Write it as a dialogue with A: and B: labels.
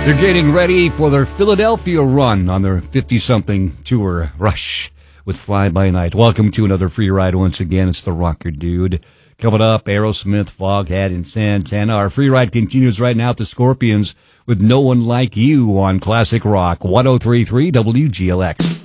A: They're getting ready for their Philadelphia run on their 50-something tour, Rush, with Fly By Night. Welcome to another free ride once again. It's the Rocker Dude. Coming up, Aerosmith, Foghat, and Santana. Our free ride continues right now at the Scorpions with No One Like You on Classic Rock 103.3 WGLX.